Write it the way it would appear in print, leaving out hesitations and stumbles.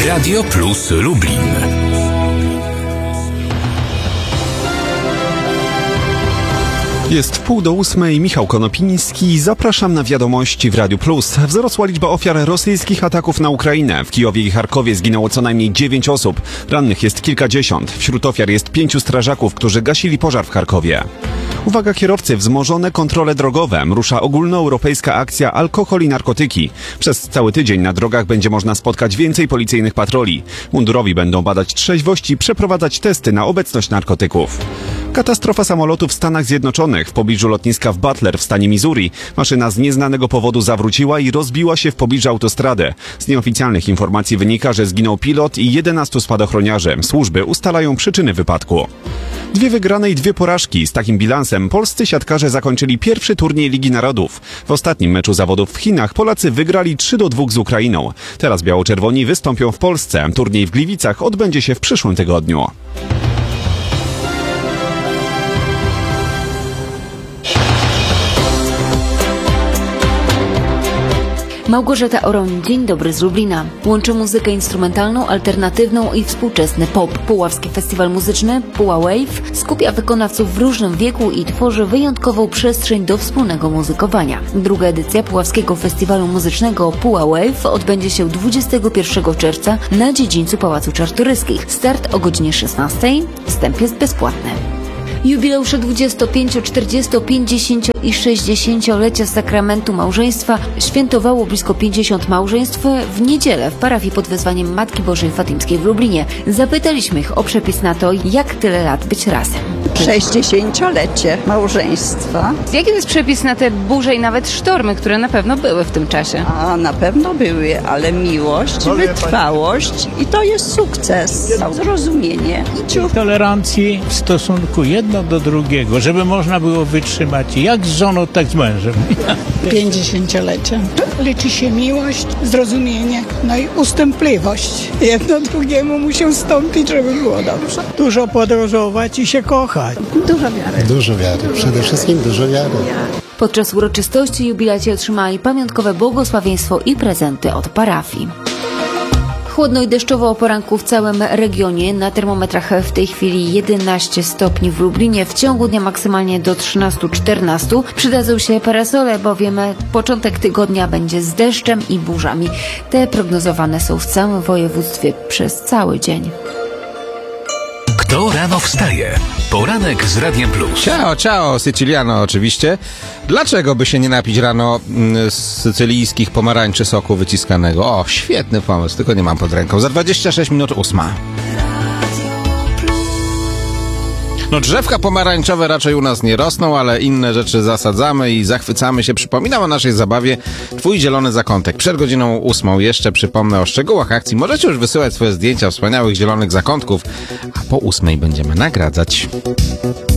Radio Plus Lublin. Jest 7:30, Michał Konopiński. Zapraszam na wiadomości w Radiu Plus. Wzrosła liczba ofiar rosyjskich ataków na Ukrainę. W Kijowie i Charkowie zginęło co najmniej 9 osób. Rannych jest kilkadziesiąt. Wśród ofiar jest 5 strażaków, którzy gasili pożar w Charkowie. Uwaga kierowcy, wzmożone kontrole drogowe. Rusza ogólnoeuropejska akcja Alkohol i narkotyki. Przez cały tydzień na drogach będzie można spotkać więcej policyjnych patroli. Mundurowi będą badać trzeźwość i przeprowadzać testy na obecność narkotyków. Katastrofa samolotu w Stanach Zjednoczonych w pobliżu lotniska w Butler w stanie Missouri. Maszyna z nieznanego powodu zawróciła i rozbiła się w pobliżu autostrady. Z nieoficjalnych informacji wynika, że zginął pilot i 11 spadochroniarzy. Służby ustalają przyczyny wypadku. 2 wygrane i 2 porażki. Z takim bilansem polscy siatkarze zakończyli pierwszy turniej Ligi Narodów. W ostatnim meczu zawodów w Chinach Polacy wygrali 3-2 z Ukrainą. Teraz biało-czerwoni wystąpią w Polsce. Turniej w Gliwicach odbędzie się w przyszłym tygodniu. Małgorzata Oroń, dzień dobry z Lublina. Łączy muzykę instrumentalną, alternatywną i współczesny pop. Puławski Festiwal Muzyczny Puła Wave skupia wykonawców w różnym wieku i tworzy wyjątkową przestrzeń do wspólnego muzykowania. Druga edycja Puławskiego Festiwalu Muzycznego Puła Wave odbędzie się 21 czerwca na dziedzińcu Pałacu Czartoryskich. Start o godzinie 16. Wstęp jest bezpłatny. Jubileusze 25, 40, 50 i 60-lecia sakramentu małżeństwa świętowało blisko 50 małżeństw w niedzielę w parafii pod wezwaniem Matki Bożej Fatimskiej w Lublinie. Zapytaliśmy ich o przepis na to, jak tyle lat być razem. 60-lecie małżeństwa. Jaki jest przepis na te burze i nawet sztormy, które na pewno były w tym czasie? A na pewno były, ale miłość, wytrwałość i to jest sukces. Zrozumienie. Tolerancji w stosunku jedno do drugiego, żeby można było wytrzymać jak z żoną, tak z mężem. 50-lecie. Liczy się miłość, zrozumienie, no i ustępliwość. Jedno drugiemu musi ustąpić, żeby było dobrze. Dużo podróżować i się kochać. Dużo wiary, przede wszystkim dużo wiary. Podczas uroczystości jubilaci otrzymali pamiątkowe błogosławieństwo i prezenty od parafii. Chłodno i deszczowo o poranku w całym regionie. Na termometrach w tej chwili 11 stopni w Lublinie. W ciągu dnia maksymalnie do 13-14. Przydadzą się parasole, bowiem początek tygodnia będzie z deszczem i burzami. Te prognozowane są w całym województwie przez cały dzień. Kto rano wstaje? Poranek z Radiem Plus. Ciao, Syciliano oczywiście. Dlaczego by się nie napić rano z sycylijskich pomarańczy soku wyciskanego? O, świetny pomysł, tylko nie mam pod ręką. Za 26 minut 8. No drzewka pomarańczowe raczej u nas nie rosną, ale inne rzeczy zasadzamy i zachwycamy się. Przypominam o naszej zabawie Twój zielony zakątek. Przed godziną 8 jeszcze przypomnę o szczegółach akcji. Możecie już wysyłać swoje zdjęcia wspaniałych zielonych zakątków, a po 8 będziemy nagradzać.